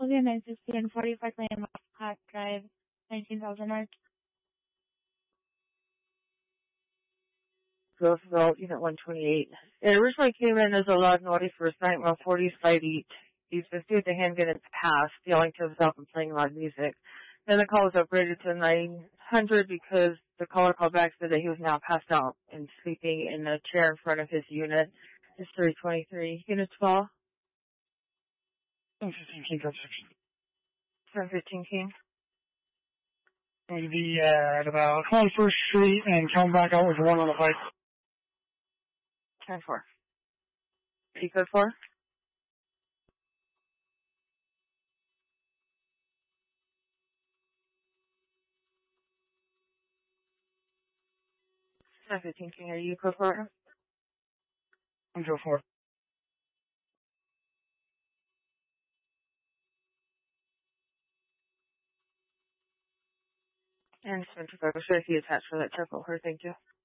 Julia 960 and 45 Lane Hot Drive, 19,000 North. Roosevelt, Unit 128. It originally came in as a loud noise for a night while 40 side eat. He's been with the handgun in the past, yelling to himself and playing loud music. Then the call was upgraded to 900 because the caller called back said that he was now passed out and sleeping in a chair in front of his unit. It's 323. Unit 12. 715 King, Code 6. 715 King. Going to be at about 21st Street and come back out with one on the bike. 10-4. Code 4. King, are you code 4? I'm Joe 4. And 25. I'll show you attached for that triple. Thank you.